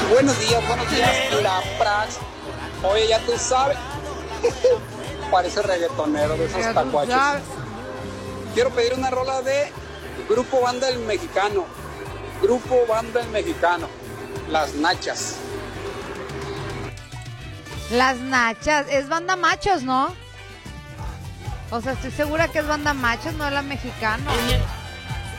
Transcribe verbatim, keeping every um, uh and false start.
Buenos días, buenos días, la Prax. Oye, ya tú sabes. Parece reggaetonero de esos Ya tú tacuaches. sabes. Quiero pedir una rola de Grupo Banda El Mexicano. Grupo Banda El Mexicano. Las Nachas. Las Nachas, es banda machos, ¿no? O sea, estoy segura que es banda machos, no es la mexicano.